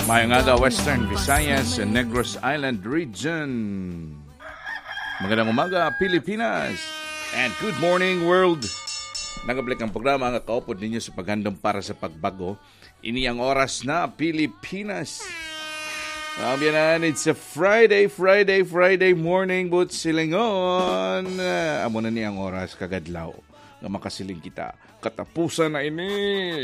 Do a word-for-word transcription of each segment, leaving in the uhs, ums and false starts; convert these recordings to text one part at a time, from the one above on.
Mayong aga, Western Visayas and Negros Island region. Magandang umaga, Pilipinas. And good morning, world. Nagabalik ang programa ang kaupod ninyo sa paghandom para sa pagbago. Ini ang oras na Pilipinas. Abiyanan, it's a Friday, Friday, Friday morning, but silingon. Amo na niyang oras kagadlaw. Nga makasiling kita. Katapusan na ini.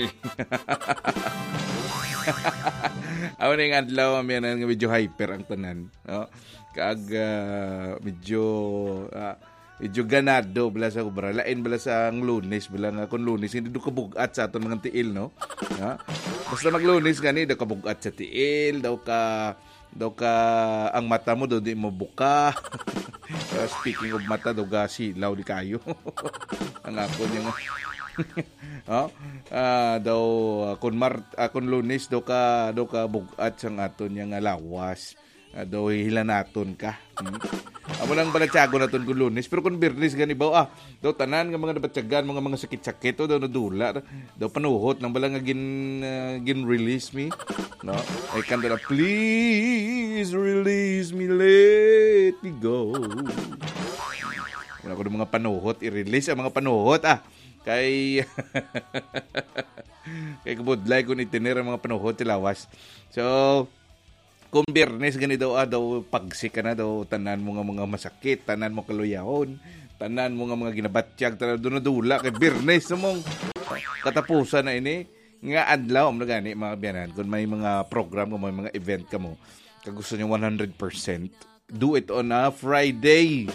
Ako na yung adlaw, abiyanan, nga medyo hyper ang tanan. No? Kaag uh, medyo... Uh, medyo ganado bala sa kubra. Lain bala sa ang Lunes, bala nga kung Lunes hindi do kabugat sa aton mga tiil, no? Ha? Basta mag-Lunes gani do kabugat sa tiil, daw ka daw ka ang mata mo do di mo buka. uh, speaking of mata, daw ga silaw di kayo. Ang ako niya nga. Oh, uh, daw uh, kun mar uh, kun Lunes daw ka daw ka bugat sang aton niya nga lawas. Uh, daw hilanaton ka. Hmm? Amo lang balatsago naton kun Lunes, pero kun Biyernes gani ba ah, daw tanan nga mga nabatsagan, mga mga sakit-sakit daw nadula, daw panuhot nang bala nga gin uh, gin release me, no? Ay kanta na, please release me, let me go. Wala ko ng mga panuhot, i-release ang mga panuhot ah. Kay kay kabudlay kun itinira ang mga panuhot tilawas. So kung Biyernes ganito ah, daw pagsika na daw tanan mo nga mga masakit, tanan mo kaluyahon, tanan mo nga mga ginabatsyag, tanan doon na dula kay Biyernes na mong katapusan na ini nga adlaw mo na gani mga biyanan. Kung may mga program kung may mga event ka mo kag gusto niyo one hundred percent, do it on a Friday.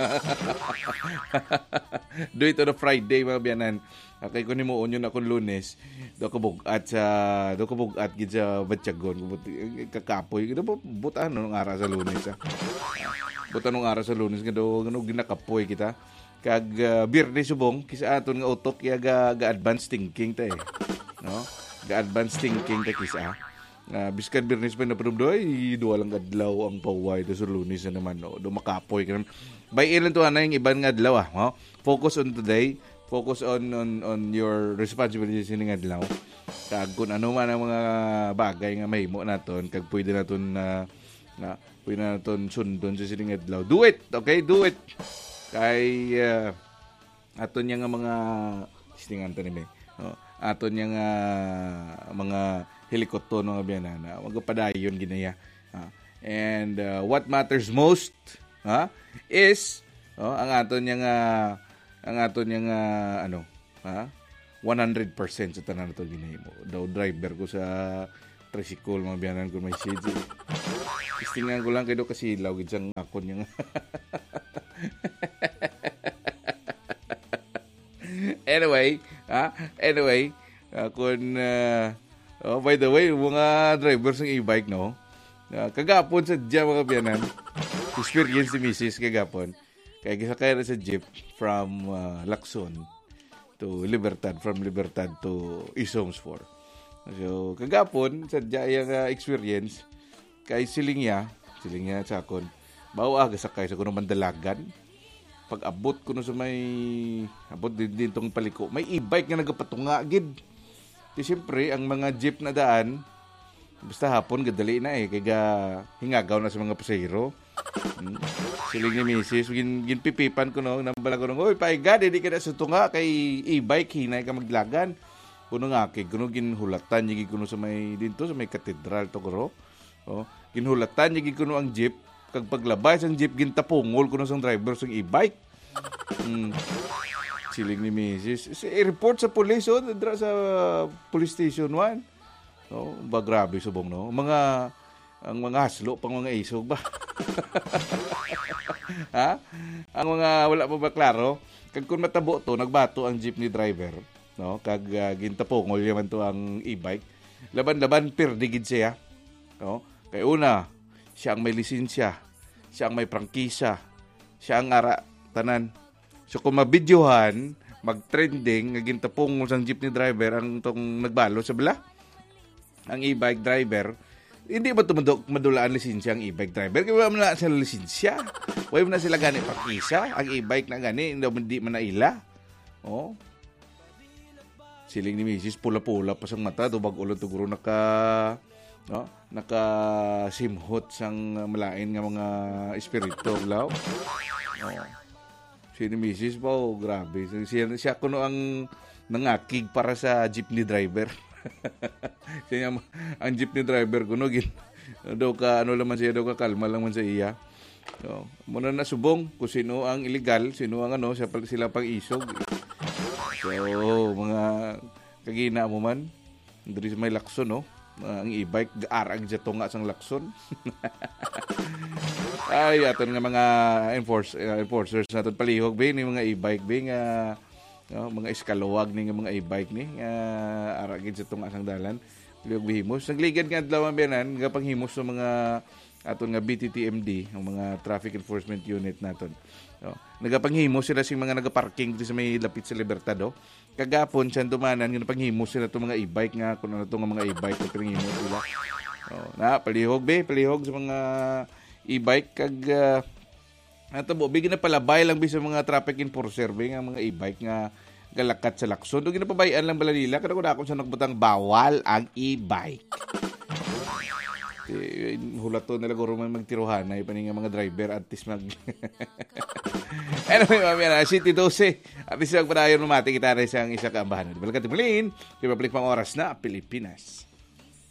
Do it on a Friday mga biyanan. Okay, kung mo unyo na kung Lunes, do ka bugat sa do ka bugat gid sa batyagon, kakapoy gid po butan no ara sa Lunes ah. Butan no ara sa Lunes nga do ngano ginakapoy kita. Kag uh, Biyernes subong kisa aton nga utok ya ga, ga advanced thinking ta eh. No? Ga advanced thinking ta kisa. Uh, biskan Biyernes pa na padumdoy, duwa lang adlaw ang paway do sa Lunes na naman no. Do makapoy ka naman. By ilan to ana yung iban nga adlaw ah, no? Focus on today. Focus on on on your responsibilities in nga adlaw. Kag kun ano man ang mga bagay nga mahimo naton, kag pwede naton na na pwede naton sundon sa sining adlaw. Do it, okay? Do it. Kay uh, aton nya nga mga istingan ta ni me. No? Aton nya nga mga helikopter mga biyanana, magpadayon ginaya. Uh, and uh, what matters most, ha, uh, is oh, ang aton nya nga ang aton niya nga ano ha one hundred percent sa tanan nato ginahimo daw driver ko sa tricycle mga biyanan ko may C G istingan ko lang kay do kasi ilaw gid sang akon niya nga. Anyway ha anyway uh, kun uh, oh, by the way mga drivers ng e-bike no uh, kagapon sa diya mga biyanan experience ni Missus kagapon. Kaya gisakay na sa jeep from uh, Lacson to Libertad, from Libertad to East Homes four. So, kagapon, sadya yung uh, experience, kay siling niya, siling niya sa akon, bawa gasakay sa kuno mandalagan, pag abot ko no sa may, abot din din tong paliko, may e-bike nga nagapatunga, gid. Di siyempre, ang mga jeep na daan, basta hapon, gadali na eh, kaya hingagaw na sa mga pasahero. Hmm. Siling ni Missus gin ginpipipan ko no nambala ko no oy paigad di ka na sa tunga kay e-bike hinay ka maglagan kuno nga kay kuno ginhulatan yigi kuno sa may dito sa may katedral to ko oh ginhulatan yigi kuno ang jeep kag paglabay sang jeep gintapungol kuno sang driver sang e-bike. Hmm. Siling ni Missus i-report sa police oh dra sa police station one. Oh ba grabe subong no mga ang mga haslo pang mga isog ba. Ha? Ang mga wala pa ba klaro? Kag kun matabo to, nagbato ang jeepney driver, no? Kag uh, gintapongol yaman to ang e-bike. Laban-laban perdigid siya, no? Kay una, siya ang may lisensya, siya ang may prangkisa, siya ang ara tanan. So kung mabidyohan, mag-trending, nga gintapongol sang jeepney driver ang tong nagbalo sa bala. Ang e-bike driver hindi ba tumudok madulaan lisensya ang e-bike driver? Kaya wala na sila lisensya. Wala na sila gani pakisa. Ang e-bike na gani, hindi man na ila. Oh. Siling ni Missus pula-pula pa sang mata. Dubag ulo tuguro naka no? Nakasimhot sang malain nga mga espiritu law. Oh. Si Missus pa, oh, grabe. Siya, siya kuno ang nangakig para sa jeepney driver. Siya ang jeepney driver kuno gin daw ka ano laman siya daw ka kalma lang man sa iya. So, muna na subong kung sino ang illegal, sino ang ano, siya, sila pang isog. So, mga kagina mo man, hindi may lakson, no? Uh, ang e-bike, gaarag dyan nga sang lakson. Ay, aton nga mga enforce, uh, enforcers natin palihog, bin, yung mga e-bike, bin, uh, no, mga eskalawag ni mga e-bike ni, uh, aragin dyan nga sang dalan. Palihog bihimos. Nagligan nga adlaw biyanan, nga panghimos ng mga aton nga B T T M D, ang mga Traffic Enforcement Unit naton. No, nagapanghimo sila sing mga nagaparking dito sa may lapit sa Libertad. Kagapon siya dumanan nga napanghimo sila itong mga e-bike nga kung ano itong mga e-bike na pinanghimo sila. No, na palihog be, palihog sa mga e-bike kag uh, ato mo bigyan na palabay lang bi sa mga traffic enforcer be nga mga e-bike nga galakat sa lakson. Do ginapabayaan lang bala nila kada ko na sa nagbutang bawal ang e-bike. Eh, hulato nila guro man magtiruhan na ipaning mga driver at least mag anyway mami na City twelve at least magpadayon mamati kita na isang isa kaambahan. Balikan timulin, Republic pang oras na Pilipinas.